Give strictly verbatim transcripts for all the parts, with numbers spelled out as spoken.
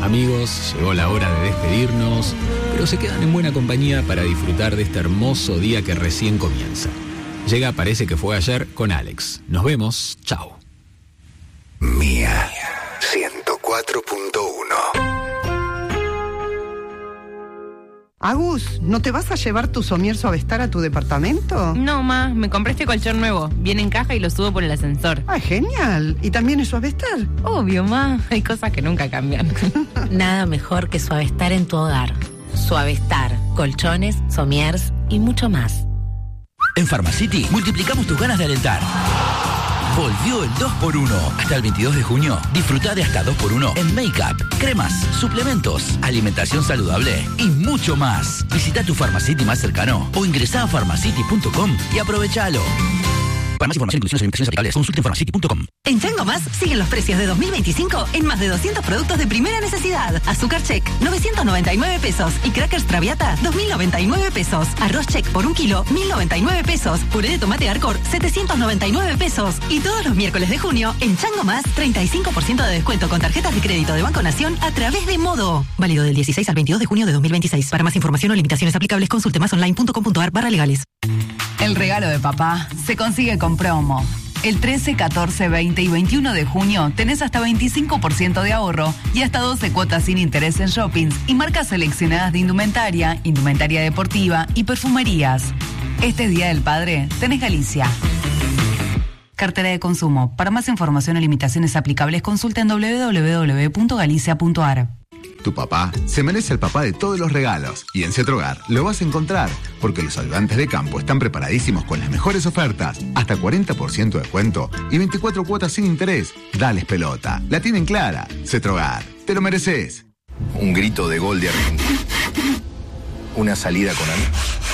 Amigos, llegó la hora de despedirnos, pero se quedan en buena compañía para disfrutar de este hermoso día que recién comienza. Llega Parece que fue ayer con Alex. Nos vemos, chao. Mía ciento cuatro punto uno. Agus, ¿no te vas a llevar tu Somier Suavestar a tu departamento? No, ma, me compré este colchón nuevo. Viene en caja y lo subo por el ascensor. ¡Ah, genial! ¿Y también es Suavestar? Obvio, ma. Hay cosas que nunca cambian. Nada mejor que Suavestar en tu hogar. Suavestar, colchones, somiers y mucho más. En Pharmacity multiplicamos tus ganas de alentar. Volvió el dos por uno. Hasta el veintidós de junio, disfruta de hasta dos por uno en make-up, cremas, suplementos, alimentación saludable y mucho más. Visita tu Pharmacity más cercano o ingresá a pharmacity punto com y aprovechalo. Para más información, inclusiones y limitaciones aplicables, consulte en pharmacity punto com. En Chango Más siguen los precios de dos mil veinticinco en más de doscientos productos de primera necesidad. Azúcar Check, novecientos noventa y nueve pesos. Y Crackers Traviata, dos mil noventa y nueve pesos. Arroz Check por un kilo, mil noventa y nueve pesos. Puré de tomate Arcor, setecientos noventa y nueve pesos. Y todos los miércoles de junio, en Chango Más, treinta y cinco por ciento de descuento con tarjetas de crédito de Banco Nación a través de Modo. Válido del dieciséis al veintidós de junio de dos mil veintiséis. Para más información o limitaciones aplicables, consulte masonline punto com punto ar barra legales. El regalo de papá se consigue con promo. El trece, catorce, veinte y veintiuno de junio tenés hasta veinticinco por ciento de ahorro y hasta doce cuotas sin interés en shoppings y marcas seleccionadas de indumentaria, indumentaria deportiva y perfumerías. Este Día del Padre tenés Galicia. Cartera de consumo. Para más información o limitaciones aplicables, consulta en doble u doble u doble u punto galicia punto ar. Tu papá se merece el papá de todos los regalos y en Cetrogar lo vas a encontrar porque los ayudantes de campo están preparadísimos con las mejores ofertas, hasta cuarenta por ciento de descuento y veinticuatro cuotas sin interés. Dales pelota, la tienen clara. Cetrogar, te lo mereces. Un grito de gol de Argentina. Una salida con amigos.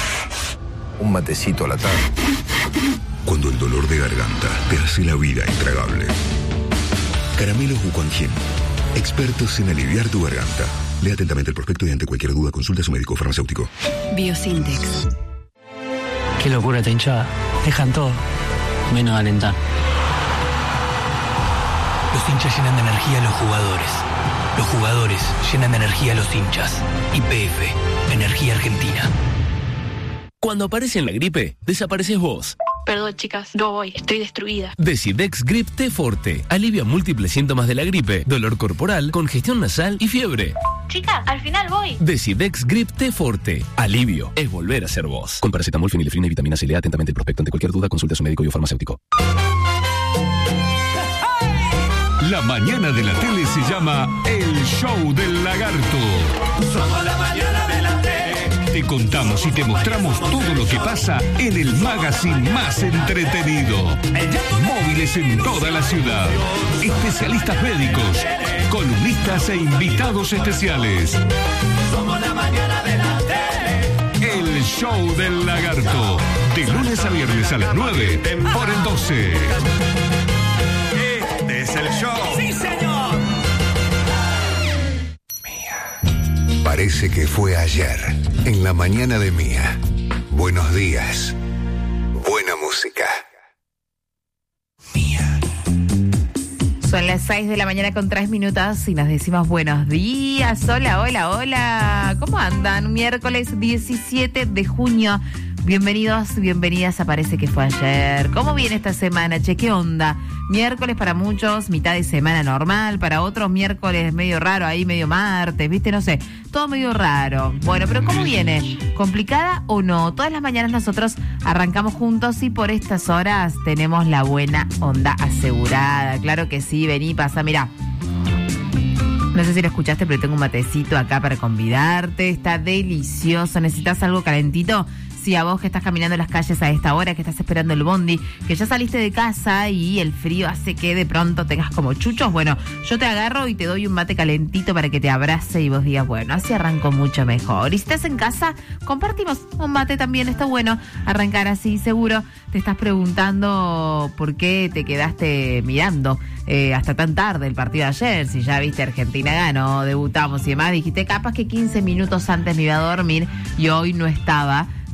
Un matecito a la tarde. Cuando el dolor de garganta te hace la vida intragable. Caramelos Bucongen. Expertos en aliviar tu garganta. Lea atentamente el prospecto y ante cualquier duda consulta a su médico farmacéutico. Biosintex. Qué locura esta hinchada. Dejan todo, menos alentar. Los hinchas llenan de energía a los jugadores. Los jugadores llenan de energía a los hinchas. Y P F, Energía Argentina. Cuando aparece en la gripe, desapareces vos. Perdón, chicas, no voy, estoy destruida. Decidex Grip T Forte. Alivia múltiples síntomas de la gripe, dolor corporal, congestión nasal y fiebre. Chicas, al final voy. Decidex Grip T Forte. Alivio es volver a ser vos. Con paracetamol, fenilefrina y vitamina C. Lea atentamente el prospecto. Ante cualquier duda, consulte a su médico y o farmacéutico. La mañana de la tele se llama El Show del Lagarto. Somos la mañana de la tele. Te contamos y te mostramos todo lo que pasa en el magazine más entretenido. Móviles en toda la ciudad. Especialistas médicos, columnistas e invitados especiales. Somos la mañana de la tele. El Show del Lagarto. De lunes a viernes a las nueve por el doce. Este es el show. ¡Sí, señor! Parece que fue ayer, en la mañana de Mía. Buenos días. Buena música. Mía. Son las seis de la mañana con tres minutos y nos decimos buenos días. Hola, hola, hola. ¿Cómo andan? Miércoles diecisiete de junio. Bienvenidos, bienvenidas a Parece que fue ayer. ¿Cómo viene esta semana? Che, ¿qué onda? Miércoles para muchos, mitad de semana normal. Para otros, miércoles medio raro, ahí medio martes, ¿viste? No sé, todo medio raro. Bueno, pero ¿cómo viene? ¿Complicada o no? Todas las mañanas nosotros arrancamos juntos y por estas horas tenemos la buena onda asegurada. Claro que sí, vení, pasa, mirá. No sé si lo escuchaste, pero tengo un matecito acá para convidarte. Está delicioso. ¿Necesitas algo calentito? Sí, a vos que estás caminando en las calles a esta hora, que estás esperando el bondi, que ya saliste de casa y el frío hace que de pronto tengas como chuchos. Bueno, yo te agarro y te doy un mate calentito para que te abrace y vos digas, bueno, así arranco mucho mejor. Y si estás en casa, compartimos un mate también. Está bueno arrancar así, seguro. Te estás preguntando por qué te quedaste mirando eh, hasta tan tarde el partido de ayer. Si ya viste Argentina ganó, debutamos y demás. Dijiste, capaz que quince minutos antes me iba a dormir y hoy no estaba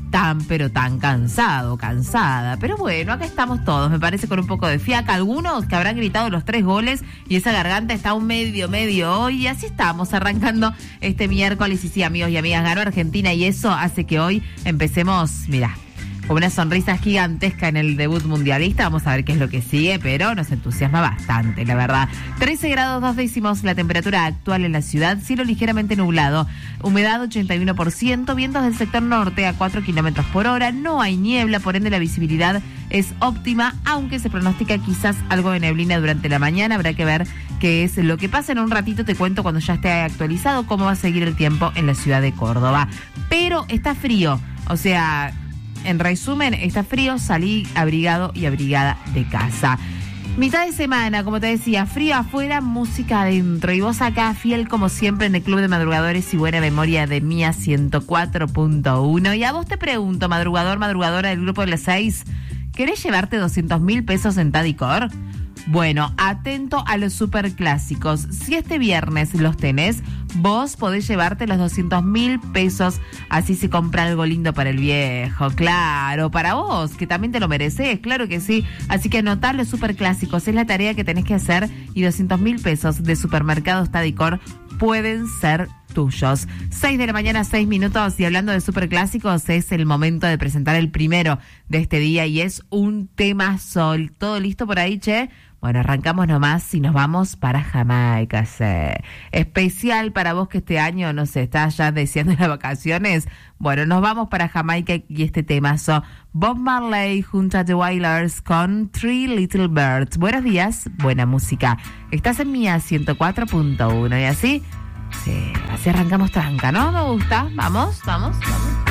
tan, pero tan cansado, cansada. Pero bueno, acá estamos todos, me parece, con un poco de fiaca. Algunos que habrán gritado los tres goles y esa garganta está un medio, medio hoy. Y así estamos arrancando este miércoles. Y sí, amigos y amigas, ganó Argentina y eso hace que hoy empecemos, mirá, con una sonrisa gigantesca en el debut mundialista. Vamos a ver qué es lo que sigue, pero nos entusiasma bastante, la verdad. trece grados dos décimos la temperatura actual en la ciudad, cielo ligeramente nublado, humedad ochenta y uno por ciento, vientos del sector norte a cuatro kilómetros por hora, no hay niebla, por ende la visibilidad es óptima, aunque se pronostica quizás algo de neblina durante la mañana. Habrá que ver qué es lo que pasa. En un ratito te cuento, cuando ya esté actualizado, cómo va a seguir el tiempo en la ciudad de Córdoba. Pero está frío, o sea... En resumen, está frío, salí abrigado y abrigada de casa. Mitad de semana, como te decía, frío afuera, música adentro. Y vos acá, fiel como siempre en el Club de Madrugadores y Buena Memoria de Mía ciento cuatro punto uno. Y a vos te pregunto, madrugador, madrugadora del grupo de las seis, ¿querés llevarte doscientos mil pesos en Tadicor? Bueno, atento a los superclásicos. Si este viernes los tenés, vos podés llevarte los doscientos mil pesos. Así se compra algo lindo para el viejo. Claro, para vos, que también te lo mereces, claro que sí. Así que anotá los superclásicos, es la tarea que tenés que hacer. Y doscientos mil pesos de Supermercados Tadicor pueden ser tuyos. seis de la mañana, seis minutos. Y hablando de superclásicos, es el momento de presentar el primero de este día. Y es un tema sol. ¿Todo listo por ahí, che? Bueno, arrancamos nomás y nos vamos para Jamaica, sí. Especial para vos que este año, no sé, estás ya deseando las vacaciones. Bueno, nos vamos para Jamaica y este temazo. Bob Marley junto a The Wailers con Three Little Birds. Buenos días, buena música. Estás en Mía ciento cuatro punto uno y así, sí, así arrancamos tranca, ¿no? Me gusta. Vamos, vamos, vamos.